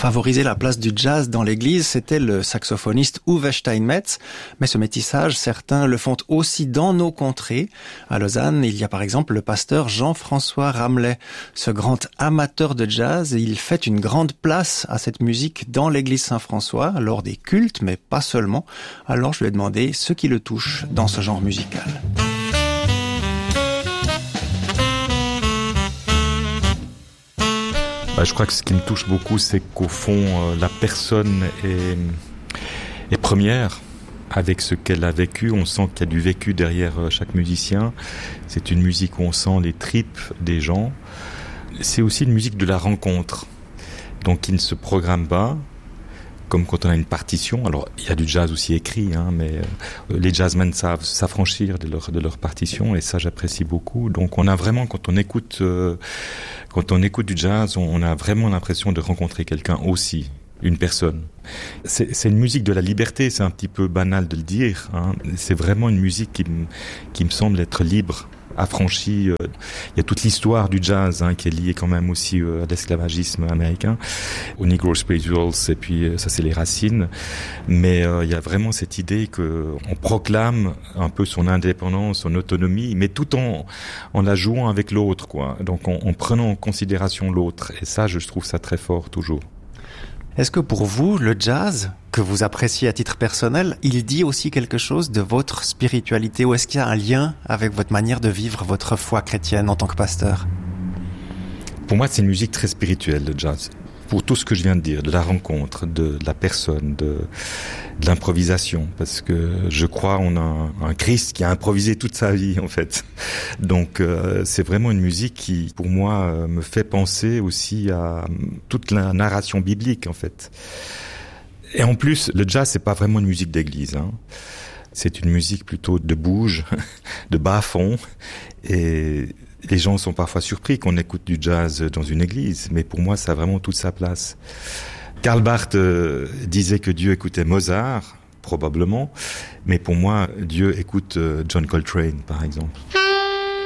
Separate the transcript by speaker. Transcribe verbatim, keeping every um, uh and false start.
Speaker 1: favoriser la place du jazz dans l'église, c'était le saxophoniste Uwe Steinmetz. Mais ce métissage, certains le font aussi dans nos contrées. À Lausanne, il y a par exemple le pasteur Jean-François Ramelet. Ce grand amateur de jazz, il fait une grande place à cette musique dans l'église Saint-François, lors des cultes, mais pas seulement. Alors je lui ai demandé ce qui le touche dans ce genre musical.
Speaker 2: Bah, je crois que ce qui me touche beaucoup, c'est qu'au fond, euh, la personne est, est première avec ce qu'elle a vécu. On sent qu'il y a du vécu derrière euh, chaque musicien. C'est une musique où on sent les tripes des gens. C'est aussi une musique de la rencontre, donc qui ne se programme pas, comme quand on a une partition. Alors, il y a du jazz aussi écrit, hein, mais euh, les jazzmen savent s'affranchir de leur, de leur partition, et ça, j'apprécie beaucoup. Donc, on a vraiment, quand on écoute, euh, quand on écoute du jazz, on, on a vraiment l'impression de rencontrer quelqu'un aussi, une personne. C'est, c'est une musique de la liberté, c'est un petit peu banal de le dire, hein. C'est vraiment une musique qui, m- qui me semble être libre, affranchie. Euh, il y a toute l'histoire du jazz, hein, qui est liée quand même aussi euh, à l'esclavagisme américain, aux Negro Spirituals, et puis euh, ça c'est les racines. Mais euh, il y a vraiment cette idée que on proclame un peu son indépendance, son autonomie, mais tout en en la jouant avec l'autre, quoi. Donc en, en prenant en considération l'autre. Et ça, je trouve ça très fort toujours.
Speaker 1: Est-ce que pour vous, le jazz, que vous appréciez à titre personnel, il dit aussi quelque chose de votre spiritualité, ou est-ce qu'il y a un lien avec votre manière de vivre votre foi chrétienne en tant que pasteur ?
Speaker 2: Pour moi, c'est une musique très spirituelle, le jazz. Pour tout ce que je viens de dire, de la rencontre, de, de la personne, de, de l'improvisation. Parce que je crois on a un, un Christ qui a improvisé toute sa vie, en fait. Donc, euh, c'est vraiment une musique qui, pour moi, euh, me fait penser aussi à toute la narration biblique, en fait. Et en plus, le jazz, c'est pas vraiment une musique d'église, hein. C'est une musique plutôt de bouge, de bas-fond. Et les gens sont parfois surpris qu'on écoute du jazz dans une église, mais pour moi, ça a vraiment toute sa place. Karl Barth euh, disait que Dieu écoutait Mozart, probablement, mais pour moi, Dieu écoute euh, John Coltrane, par exemple.